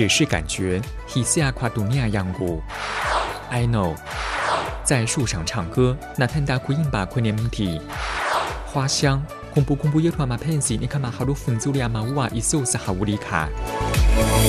只是感觉 hisia kwa dunia yangu I know 在树上唱歌 natanda kuimba kwenye mti 花香 kumbukumbu yetu ya mapenzi ni kama harufu nzuri ya maua isiyosahaulika